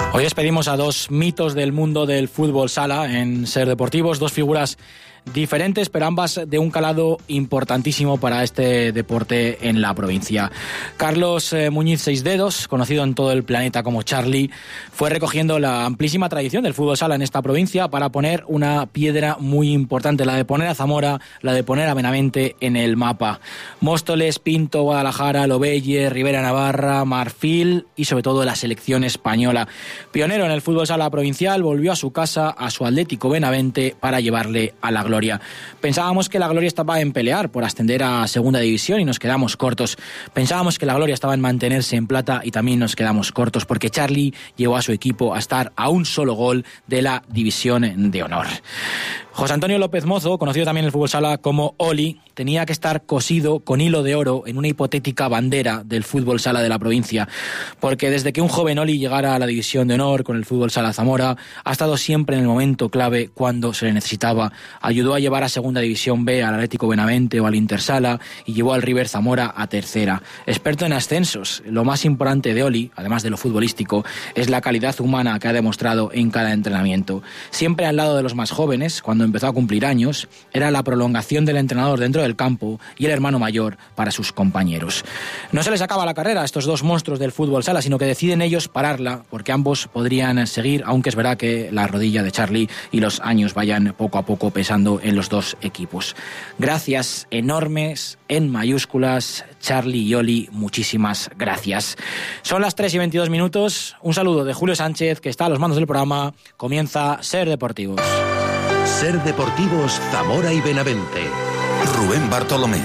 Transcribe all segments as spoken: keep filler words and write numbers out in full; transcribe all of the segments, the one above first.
Hoy despedimos a dos mitos del mundo del fútbol sala en Ser Deportivos, dos figuras diferentes, pero ambas de un calado importantísimo para este deporte en la provincia. Carlos eh, Muñiz Seisdedos, conocido en todo el planeta como Charlie, fue recogiendo la amplísima tradición del fútbol sala en esta provincia para poner una piedra muy importante, la de poner a Zamora, la de poner a Benavente en el mapa. Móstoles, Pinto, Guadalajara, Lobelle, Ribera Navarra, Marfil y sobre todo la selección española. Pionero en el fútbol sala provincial, volvió a su casa, a su Atlético Benavente, para llevarle a la gloria. Pensábamos que la gloria estaba en pelear por ascender a segunda división y nos quedamos cortos. Pensábamos que la gloria estaba en mantenerse en plata y también nos quedamos cortos, porque Charlie llevó a su equipo a estar a un solo gol de la división de honor. José Antonio López Mozo, conocido también en el fútbol sala como Oli, tenía que estar cosido con hilo de oro en una hipotética bandera del fútbol sala de la provincia, porque desde que un joven Oli llegara a la división de honor con el fútbol sala Zamora, ha estado siempre en el momento clave cuando se le necesitaba. Ayudó a llevar a segunda división B al Atlético Benavente o al Intersala y llevó al River Zamora a tercera. Experto en ascensos, lo más importante de Oli, además de lo futbolístico, es la calidad humana que ha demostrado en cada entrenamiento. Siempre al lado de los más jóvenes, cuando empezó a cumplir años, era la prolongación del entrenador dentro del campo y el hermano mayor para sus compañeros. No se les acaba la carrera a estos dos monstruos del fútbol sala, sino que deciden ellos pararla, porque ambos podrían seguir, aunque es verdad que la rodilla de Charlie y los años vayan poco a poco pesando en los dos equipos. Gracias enormes, en mayúsculas, Charlie y Oli, muchísimas gracias. Son las tres y veintidós minutos. Un saludo de Julio Sánchez, que está a los mandos del programa. Comienza Ser Deportivos. Ser Deportivos Zamora y Benavente. Rubén Bartolomé.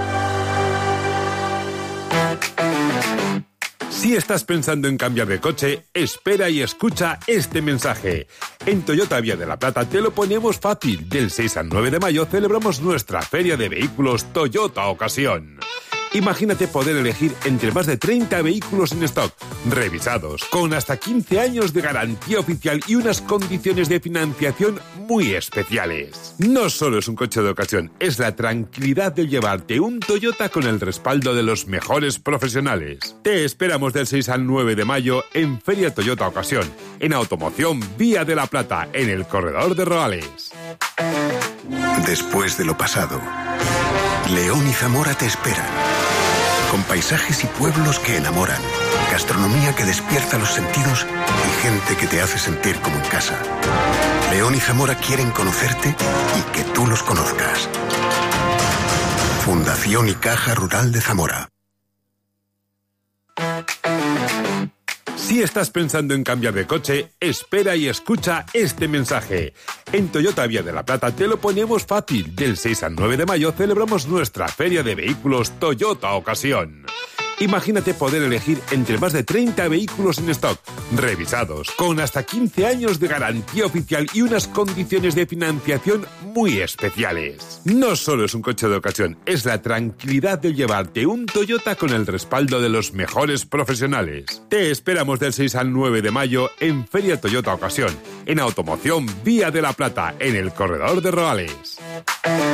Si estás pensando en cambiar de coche, espera y escucha este mensaje. En Toyota Vía de la Plata te lo ponemos fácil. Del seis al nueve de mayo celebramos nuestra feria de vehículos Toyota Ocasión. Imagínate poder elegir entre más de treinta vehículos en stock, revisados, con hasta quince años de garantía oficial y unas condiciones de financiación muy especiales. No solo es un coche de ocasión, es la tranquilidad de llevarte un Toyota con el respaldo de los mejores profesionales. Te esperamos del seis al nueve de mayo en Feria Toyota Ocasión, en Automoción Vía de la Plata, en el Corredor de Roales. Después de lo pasado, León y Zamora te esperan, con paisajes y pueblos que enamoran, gastronomía que despierta los sentidos y gente que te hace sentir como en casa. León y Zamora quieren conocerte y que tú los conozcas. Fundación y Caja Rural de Zamora. Si estás pensando en cambiar de coche, espera y escucha este mensaje. En Toyota Vía de la Plata te lo ponemos fácil. Del seis al nueve de mayo celebramos nuestra feria de vehículos Toyota Ocasión. Imagínate poder elegir entre más de treinta vehículos en stock, revisados, con hasta quince años de garantía oficial y unas condiciones de financiación muy especiales. No solo es un coche de ocasión, es la tranquilidad de llevarte un Toyota con el respaldo de los mejores profesionales. Te esperamos del seis al nueve de mayo en Feria Toyota Ocasión, en Automoción Vía de la Plata, en el Corredor de Roales.